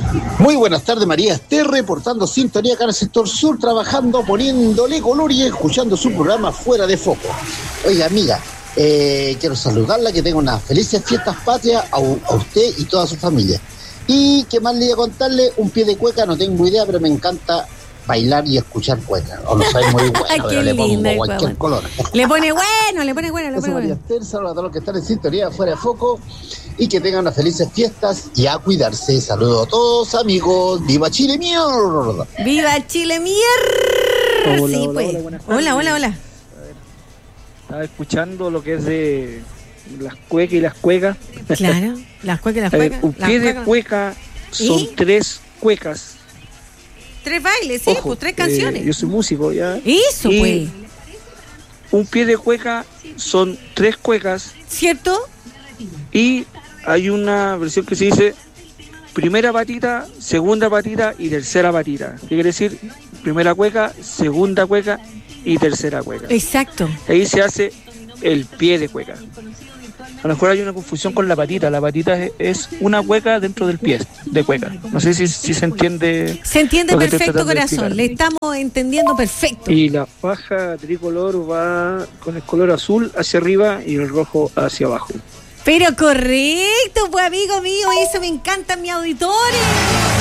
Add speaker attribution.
Speaker 1: Muy buenas tardes, María Esther, reportando sintonía acá en el sector sur, trabajando, poniéndole color y escuchando su programa Fuera de Foco. Oiga, amiga, quiero saludarla, que tenga unas felices fiestas patrias a usted y toda su familia. Y qué más le iba a contarle, un pie de cueca, no tengo idea, pero me encanta bailar y escuchar cueca. O no soy muy bueno, pero le pongo cualquier color.
Speaker 2: Le pone bueno.
Speaker 1: María Esther, saludos a todos los que están en sintonía Fuera de Foco y que tengan unas felices fiestas y a cuidarse. Saludos a todos, amigos. ¡Viva Chile, mierda!
Speaker 2: ¡Viva Chile, mierda!
Speaker 3: Hola,
Speaker 2: sí,
Speaker 3: hola,
Speaker 2: pues.
Speaker 3: Hola, buenas tardes.
Speaker 2: Hola.
Speaker 3: Estaba escuchando lo que es de las cuecas y las cuecas.
Speaker 2: Claro, las cuecas y las cuecas.
Speaker 3: Un pie de cueca son 3 cuecas.
Speaker 2: 3 bailes, sí,
Speaker 3: Ojo,
Speaker 2: pues 3 canciones.
Speaker 3: Yo soy músico, ¿ya?
Speaker 2: Eso,
Speaker 3: y
Speaker 2: pues.
Speaker 3: Un pie de cueca son 3 cuecas.
Speaker 2: ¿Cierto?
Speaker 3: Y hay una versión que se dice primera patita, segunda patita y tercera patita. ¿Qué quiere decir? Primera cueca, segunda cueca y tercera cueca.
Speaker 2: Exacto.
Speaker 3: Ahí se hace el pie de cueca. A lo mejor hay una confusión con la patita. La patita es una cueca dentro del pie de cueca. No sé si se entiende.
Speaker 2: Se entiende perfecto, corazón. Le estamos entendiendo perfecto.
Speaker 3: Y la faja tricolor va con el color azul hacia arriba y el rojo hacia abajo.
Speaker 2: Pero correcto, pues amigo mío, eso me encanta, mis auditores.